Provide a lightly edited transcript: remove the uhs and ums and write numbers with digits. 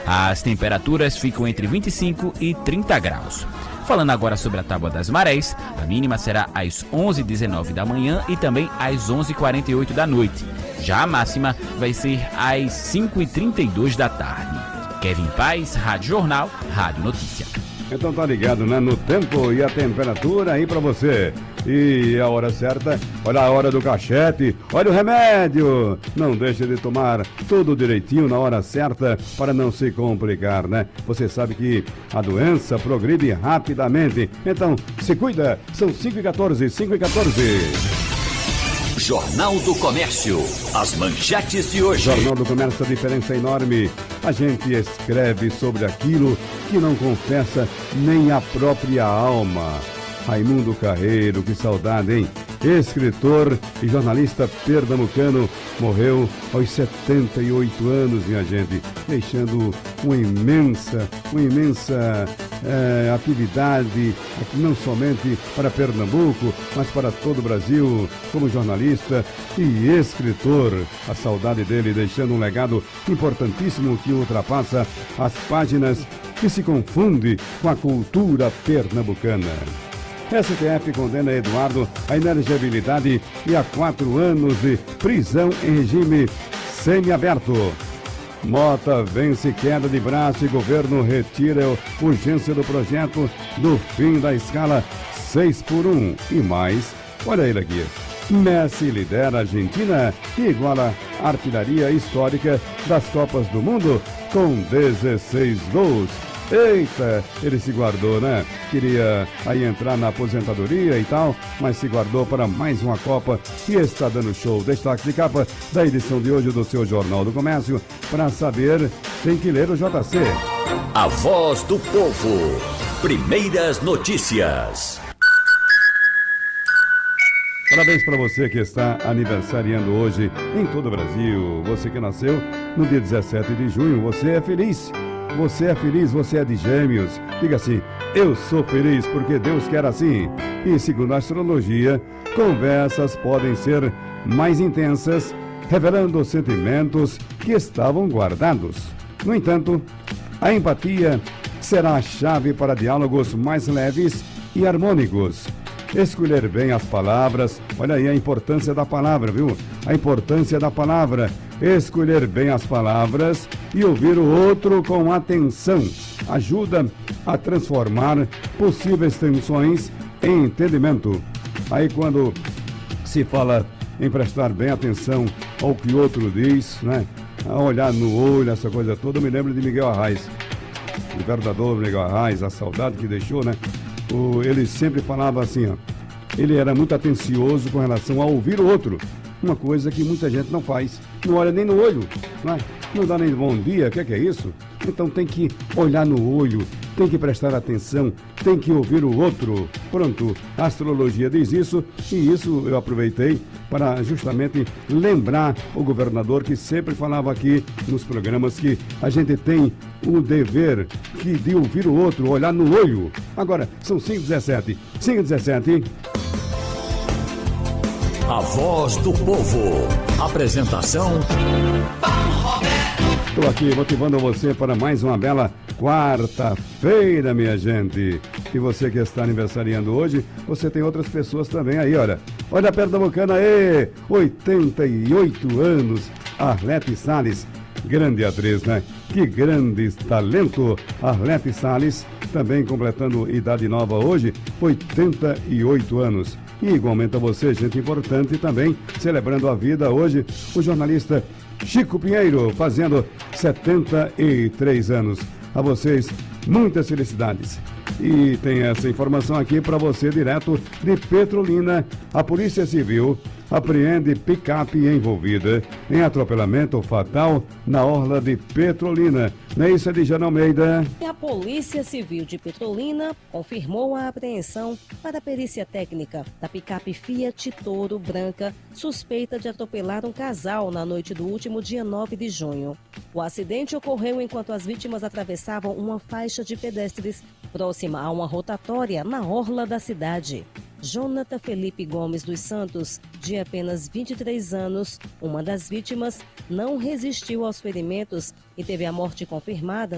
As temperaturas ficam entre 25 e 30 graus. Falando agora sobre a tábua das marés, a mínima será às 11h19 da manhã e também às 11h48 da noite. Já a máxima vai ser às 5h32 da tarde. Kevin Paz, Rádio Jornal, Rádio Notícia. Então tá ligado, né? No tempo e a temperatura aí pra você. E a hora certa, olha a hora do cachete, olha o remédio. Não deixe de tomar tudo direitinho na hora certa para não se complicar, né? Você sabe que a doença progride rapidamente. Então, se cuida. São 5h14, 5h14. Jornal do Comércio. As manchetes de hoje. Jornal do Comércio, a diferença é enorme. A gente escreve sobre aquilo que não confessa nem a própria alma. Raimundo Carreiro, que saudade, hein? Escritor e jornalista pernambucano, morreu aos 78 anos, minha gente, deixando uma imensa atividade, não somente para Pernambuco, mas para todo o Brasil, como jornalista e escritor. A saudade dele deixando um legado importantíssimo que ultrapassa as páginas que se confunde com a cultura pernambucana. STF condena Eduardo à inelegibilidade e a 4 anos de prisão em regime semiaberto. Mota vence queda de braço e governo retira a urgência do projeto do fim da escala 6x1. E mais, olha ele aqui. Messi lidera a Argentina e iguala a artilharia histórica das Copas do Mundo com 16 gols. Eita, ele se guardou, né? Queria aí entrar na aposentadoria e tal, mas se guardou para mais uma Copa e está dando show. Destaque de capa da edição de hoje do seu Jornal do Comércio. Para saber, tem que ler o JC. A voz do povo. Primeiras notícias. Parabéns para você que está aniversariando hoje em todo o Brasil. Você que nasceu no dia 17 de junho, você é feliz. Você é feliz, você é de Gêmeos. Diga assim, eu sou feliz porque Deus quer assim. E segundo a astrologia, conversas podem ser mais intensas, revelando sentimentos que estavam guardados. No entanto, a empatia será a chave para diálogos mais leves e harmônicos. Escolher bem as palavras, olha aí a importância da palavra, viu? A importância da palavra. Escolher bem as palavras e ouvir o outro com atenção ajuda a transformar possíveis tensões em entendimento. Aí quando se fala em prestar bem atenção ao que o outro diz, né? A olhar no olho, essa coisa toda, eu me lembro de Miguel Arraes, o verdadeiro Miguel Arraes, a saudade que deixou, né? Ele sempre falava assim, ó, ele era muito atencioso com relação a ouvir o outro. Uma coisa que muita gente não faz. Não olha nem no olho, não dá nem bom dia, o que é isso? Então tem que olhar no olho, tem que prestar atenção, tem que ouvir o outro. Pronto, a astrologia diz isso e isso eu aproveitei para justamente lembrar o governador que sempre falava aqui nos programas que a gente tem o dever de ouvir o outro, olhar no olho. Agora, são 5h17. 5h17. A voz do povo. Apresentação Paulo Roberto. Estou aqui motivando você para mais uma bela quarta-feira, minha gente. E você que está aniversariando hoje, você tem outras pessoas também aí, olha. Olha a pernambucana aí, 88 anos, Arlete Salles. Grande atriz, né? Que grande talento, Arlete Salles, também completando idade nova hoje, 88 anos. E igualmente a você, gente importante, também celebrando a vida hoje, o jornalista Chico Pinheiro, fazendo 73 anos. A vocês, muitas felicidades. E tem essa informação aqui para você direto de Petrolina. A Polícia Civil apreende picape envolvida em atropelamento fatal na orla de Petrolina. Não é isso, Adjana Almeida? A Polícia Civil de Petrolina confirmou a apreensão para a perícia técnica da picape Fiat Toro branca, suspeita de atropelar um casal na noite do último dia 9 de junho. O acidente ocorreu enquanto as vítimas atravessavam uma faixa de pedestres próxima a uma rotatória na orla da cidade. Jonathan Felipe Gomes dos Santos, de apenas 23 anos, uma das vítimas, não resistiu aos ferimentos e teve a morte confirmada